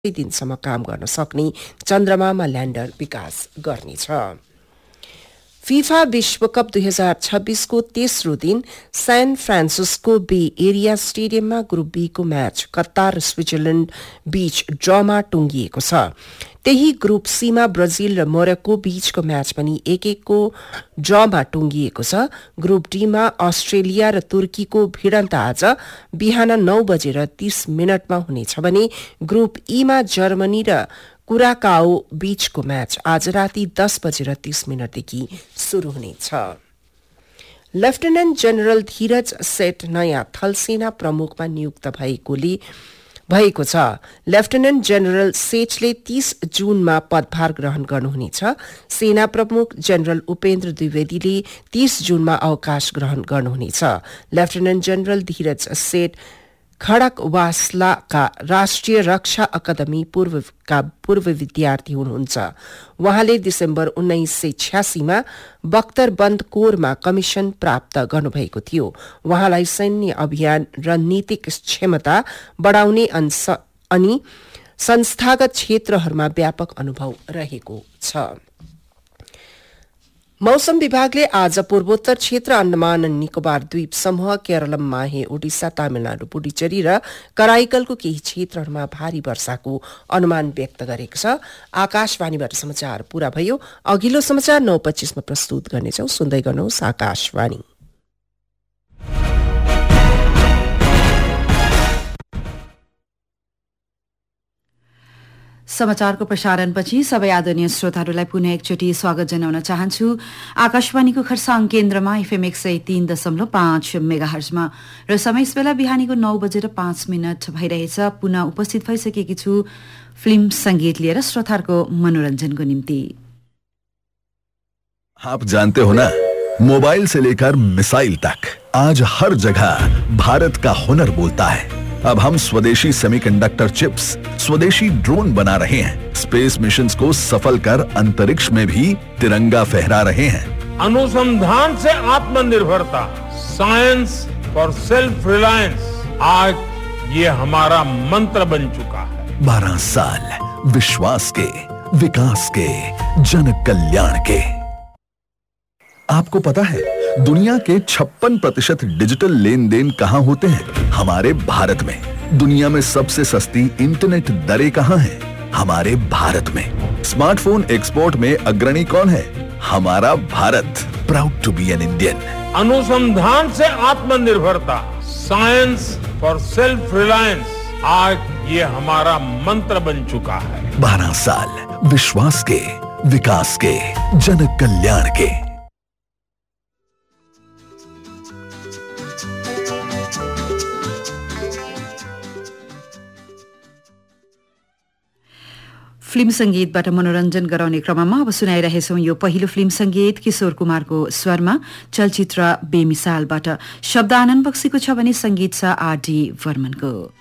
दिनसम्म काम गर्न सक्ने चन्द्रमामा ल्यान्डर विकास गर्नेछ। फीफा विश्वकप 2026 को तेस्रो दिन सैन फ्रान्सिस्को बे एरिया स्टेडियममा ग्रुप बी को म्याच कतार र स्विजरल्याण्ड बीच ड्रमा टुंगिएको छ। त्यही ग्रुप सीमा ब्राजिल र मोरक्को बीचको म्याच पनि 1-1 को ड्रमा टुंगिएको छ। ग्रुप डीमा अस्ट्रेलिया र तुर्कीको भिडन्त आज बिहान 9:30 हुनेछ भने ग्रुप ईमा जर्मनी र कुराकाओ बीचको म्याच आज राति 10:30 देखि शुरू हुनेछ। लेफ्टिनेन्ट जनरल धीरज सेठ नयाँ थलसेना प्रमुखमा नियुक्त भएको छ। लेफ्टिनेन्ट जनरल सेठले 30 जुनमा पदभार ग्रहण गर्नुहुनेछ। सेना प्रमुख जनरल उपेन्द्र द्विवेदीले 30 जुनमा अवकाश ग्रहण गर्नुहुनेछ। लेफ्टिनेन्ट जनरल धीरज सेठ खडकवासलाका राष्ट्रिय रक्षा अकादमी पूर्व विद्यार्थी हुनुहुन्छ। उहाँले दिसम्बर 1986 मा बख्तरबन्द कोरमा कमिशन प्राप्त गर्नुभएको थियो। उहाँलाई सैन्य अभियान, रणनीतिक क्षमता बढाउने अनि संस्थागत क्षेत्रहरूमा व्यापक अनुभव रहेको छ। मौसम विभागले आज पूर्वोत्तर क्षेत्र, अन्डमान अनि निकोबार द्वीप समूह, केरलम, माहे, ओडिसा, तमिलनाडु, पुडुचेरी र कराईकलको केही क्षेत्रहरूमा भारी वर्षाको अनुमान व्यक्त गरेको छ। आकाशवाणीबाट समाचार पूरा भयो। अघिल्लो समाचार 9:25 मा प्रस्तुत गर्नेछौं। सुन्दै गर्नुहोस् आकाशवाणी। समाचारको प्रसारणपछि सबै आदरणीय श्रोताहरूलाई पुनः एकचोटि स्वागत जनाउन चाहन्छु। आकाशवाणीको खरसाङ केन्द्रमा एफएम 103.5 मेगाहर्जमा र समय बेला बिहानीको 9:05 भइरहेछ। पुनः उपस्थित भइसकेकी छु फिल्म संगीत लिएर श्रोताहरूको मनोरञ्जनको निम्ति। आप जानते हो ना, मोबाइल से लेकर मिसाइल तक आज हर जगह भारत का हुनर बोलता है। अब हम स्वदेशी सेमीकंडक्टर चिप्स, स्वदेशी ड्रोन बना रहे हैं। स्पेस मिशंस को सफल कर अंतरिक्ष में भी तिरंगा फहरा रहे हैं। अनुसंधान से आत्मनिर्भरता, साइंस फॉर सेल्फ रिलायंस, आज ये हमारा मंत्र बन चुका है। 12 साल विश्वास के, विकास के, जन कल्याण के। आपको पता है दुनिया के 56% डिजिटल लेन देन कहां होते हैं? हमारे भारत में। दुनिया में सबसे सस्ती इंटरनेट दरें कहां हैं? हमारे भारत में। स्मार्टफोन एक्सपोर्ट में अग्रणी कौन है? हमारा Bharat. Proud to be an Indian. अनुसंधान से आत्मनिर्भरता, साइंस फॉर सेल्फ रिलायंस, आज ये हमारा मंत्र बन चुका है। 12 साल विश्वास के, विकास के, जन कल्याण के। फिल्म संगीतबाट मनोरञ्जन गराउने क्रममा अब सुनाइरहेछौं यो पहिलो फिल्म संगीत किशोर कुमारको स्वरमा चलचित्र बेमिसालबाट। शब्दानन्द बक्सीको छ भने संगीत छ आर डी वर्मनको।